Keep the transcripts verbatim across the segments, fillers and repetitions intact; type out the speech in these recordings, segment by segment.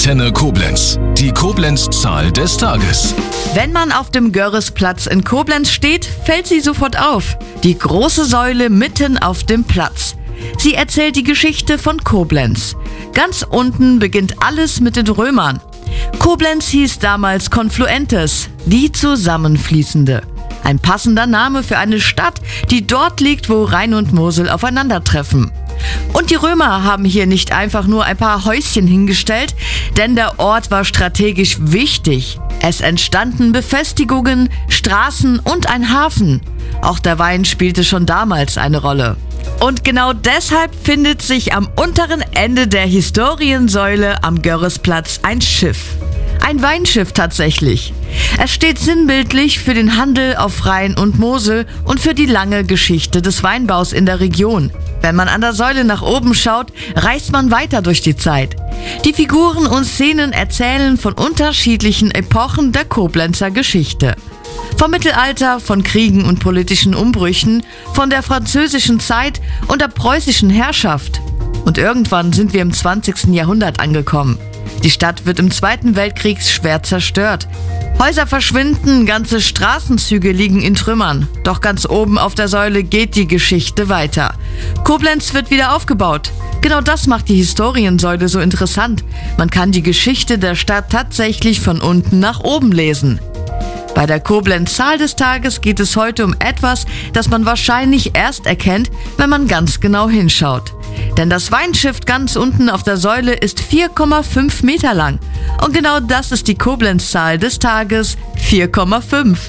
Antenne Koblenz. Die Koblenz-Zahl des Tages. Wenn man auf dem Görresplatz in Koblenz steht, fällt sie sofort auf. Die große Säule mitten auf dem Platz. Sie erzählt die Geschichte von Koblenz. Ganz unten beginnt alles mit den Römern. Koblenz hieß damals Confluentes, die Zusammenfließende. Ein passender Name für eine Stadt, die dort liegt, wo Rhein und Mosel aufeinandertreffen. Und die Römer haben hier nicht einfach nur ein paar Häuschen hingestellt, denn der Ort war strategisch wichtig. Es entstanden Befestigungen, Straßen und ein Hafen. Auch der Wein spielte schon damals eine Rolle. Und genau deshalb findet sich am unteren Ende der Historiensäule am Görresplatz ein Schiff. Ein Weinschiff tatsächlich. Es steht sinnbildlich für den Handel auf Rhein und Mosel und für die lange Geschichte des Weinbaus in der Region. Wenn man an der Säule nach oben schaut, reist man weiter durch die Zeit. Die Figuren und Szenen erzählen von unterschiedlichen Epochen der Koblenzer Geschichte. Vom Mittelalter, von Kriegen und politischen Umbrüchen, von der französischen Zeit und der preußischen Herrschaft. Und irgendwann sind wir im zwanzigsten Jahrhundert angekommen. Die Stadt wird im Zweiten Weltkrieg schwer zerstört. Häuser verschwinden, ganze Straßenzüge liegen in Trümmern. Doch ganz oben auf der Säule geht die Geschichte weiter. Koblenz wird wieder aufgebaut. Genau das macht die Historiensäule so interessant. Man kann die Geschichte der Stadt tatsächlich von unten nach oben lesen. Bei der Koblenz-Zahl des Tages geht es heute um etwas, das man wahrscheinlich erst erkennt, wenn man ganz genau hinschaut. Denn das Weinschiff ganz unten auf der Säule ist vier Komma fünf Meter lang. Und genau das ist die Koblenz-Zahl des Tages, vier Komma fünf.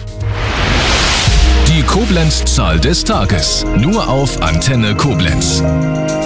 Die Koblenz-Zahl des Tages. Nur auf Antenne Koblenz.